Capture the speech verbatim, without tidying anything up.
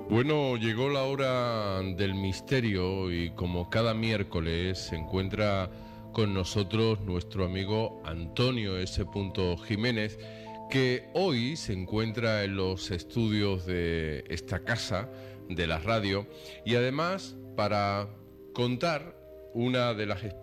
Bueno, llegó la hora del misterio y como cada miércoles se encuentra con nosotros nuestro amigo Antonio S. Jiménez, que hoy se encuentra en los estudios de esta casa, de la radio, y además para contar una de las